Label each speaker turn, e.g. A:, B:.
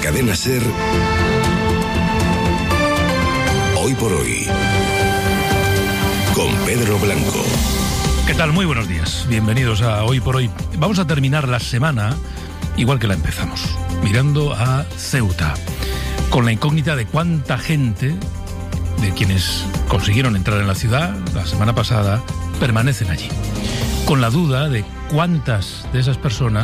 A: Cadena SER, Hoy por Hoy, con Pedro Blanco.
B: ¿Qué tal? Muy buenos días. Bienvenidos a Hoy por Hoy. Vamos a terminar la semana igual que la empezamos, mirando a Ceuta, con la incógnita de cuánta gente, de quienes consiguieron entrar en la ciudad la semana pasada, permanecen allí. Con la duda de cuántas de esas personas